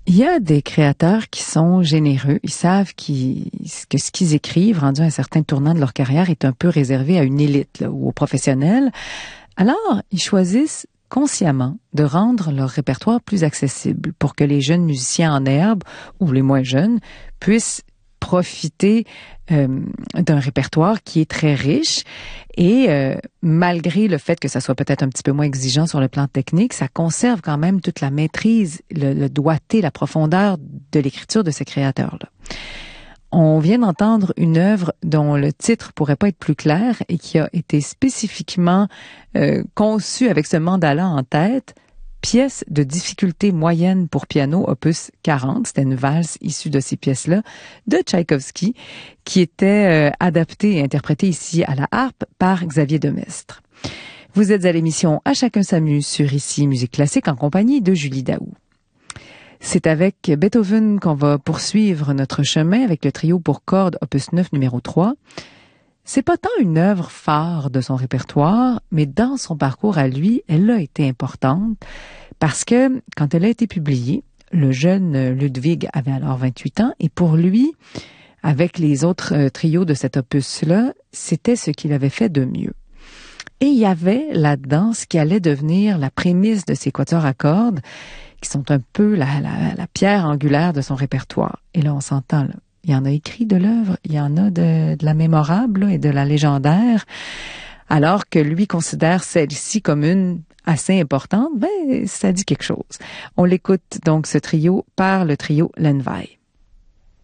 Il y a des créateurs qui sont généreux. Ils savent que ce qu'ils écrivent, rendu à un certain tournant de leur carrière, est un peu réservé à une élite là, ou aux professionnels. Alors, ils choisissent consciemment de rendre leur répertoire plus accessible pour que les jeunes musiciens en herbe ou les moins jeunes puissent profiter d'un répertoire qui est très riche et malgré le fait que ça soit peut-être un petit peu moins exigeant sur le plan technique, ça conserve quand même toute la maîtrise, le doigté, la profondeur de l'écriture de ces créateurs-là. On vient d'entendre une œuvre dont le titre pourrait pas être plus clair et qui a été spécifiquement conçue avec ce mandat-là en tête. Pièce de difficulté moyenne pour piano, opus 40. C'était une valse issue de ces pièces-là de Tchaïkovski qui était adaptée et interprétée ici à la harpe par Xavier Demestre. Vous êtes à l'émission À chacun s'amuse sur Ici Musique Classique en compagnie de Julie Daou. C'est avec Beethoven qu'on va poursuivre notre chemin avec le trio pour cordes opus 9 numéro 3. C'est pas tant une œuvre phare de son répertoire, mais dans son parcours à lui, elle a été importante parce que quand elle a été publiée, le jeune Ludwig avait alors 28 ans et pour lui, avec les autres trios de cet opus-là, c'était ce qu'il avait fait de mieux. Et il y avait là-dedans ce qui allait devenir la prémisse de ses quatuors à cordes, qui sont un peu la pierre angulaire de son répertoire. Et là, on s'entend, là. Il y en a écrit de l'œuvre, il y en a de la mémorable là, et de la légendaire, alors que lui considère celle-ci comme une assez importante, ça dit quelque chose. On l'écoute donc ce trio par le trio Lenvai.